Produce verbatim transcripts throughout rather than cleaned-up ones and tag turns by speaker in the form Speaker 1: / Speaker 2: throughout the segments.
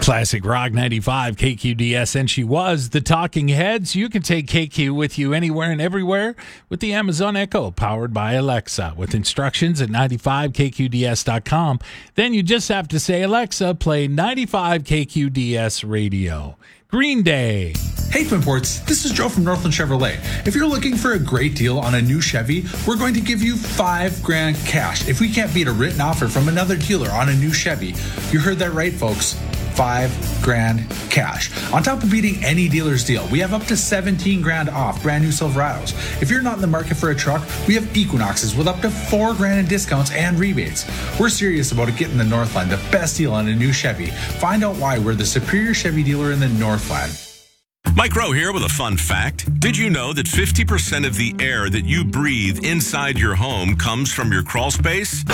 Speaker 1: Classic Rock ninety-five K Q D S, and she was the Talking Heads. You can take K Q with you anywhere and everywhere with the Amazon Echo, powered by Alexa, with instructions at ninety-five K Q D S dot com. Then you just have to say, Alexa, play ninety-five K Q D S radio. Green Day.
Speaker 2: Hey Twin Ports, this is Joe from Northland Chevrolet. If you're looking for a great deal on a new Chevy, we're going to give you five grand cash if we can't beat a written offer from another dealer on a new Chevy. You heard that right, folks. Five grand cash. On top of beating any dealer's deal, we have up to seventeen grand off brand new Silverados. If you're not in the market for a truck, we have Equinoxes with up to four grand in discounts and rebates. We're serious about getting the Northland the best deal on a new Chevy. Find out why we're the superior Chevy dealer in the Northland.
Speaker 3: Mike Rowe here with a fun fact. Did you know that fifty percent of the air that you breathe inside your home comes from your crawl space?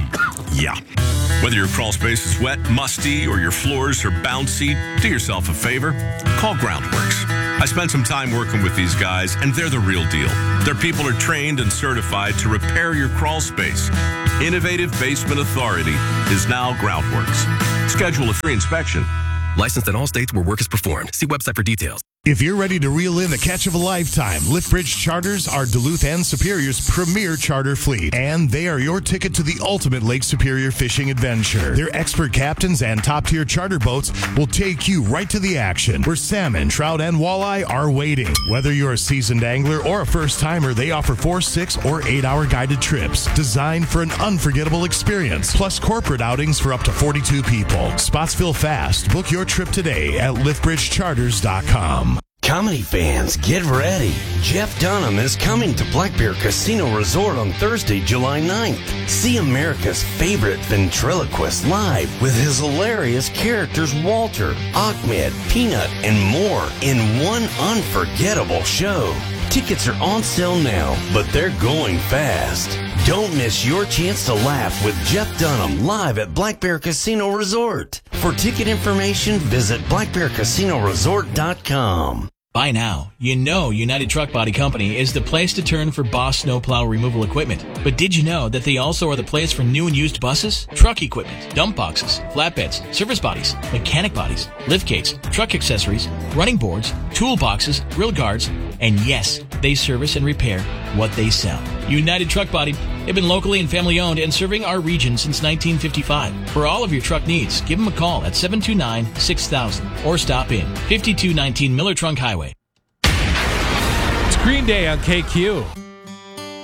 Speaker 3: Yeah. Whether your crawl space is wet, musty, or your floors are bouncy, do yourself a favor. Call Groundworks. I spent some time working with these guys, and they're the real deal. Their people are trained and certified to repair your crawl space. Innovative Basement Authority is now Groundworks. Schedule a free inspection.
Speaker 4: Licensed in all states where work is performed. See website for details.
Speaker 5: If you're ready to reel in the catch of a lifetime, Liftbridge Charters are Duluth and Superior's premier charter fleet, and they are your ticket to the ultimate Lake Superior fishing adventure. Their expert captains and top-tier charter boats will take you right to the action, where salmon, trout, and walleye are waiting. Whether you're a seasoned angler or a first-timer, they offer four, six, or eight-hour guided trips designed for an unforgettable experience, plus corporate outings for up to forty-two people. Spots fill fast. Book your trip today at liftbridge charters dot com.
Speaker 6: Comedy fans, get ready. Jeff Dunham is coming to Black Bear Casino Resort on Thursday, July ninth. See America's favorite ventriloquist live with his hilarious characters Walter, Ahmed, Peanut, and more in one unforgettable show. Tickets are on sale now, but they're going fast. Don't miss your chance to laugh with Jeff Dunham live at Black Bear Casino Resort. For ticket information, visit black bear casino resort dot com.
Speaker 7: By now, you know United Truck Body Company is the place to turn for Boss snowplow removal equipment. But did you know that they also are the place for new and used buses, truck equipment, dump boxes, flatbeds, service bodies, mechanic bodies, lift gates, truck accessories, running boards, toolboxes, grill guards, and yes, they service and repair what they sell. United Truck Body, they've been locally and family owned and serving our region since nineteen fifty-five. For all of your truck needs, give them a call at seven two nine, six thousand or stop in fifty-two nineteen Miller Trunk Highway.
Speaker 1: It's Green Day on K Q.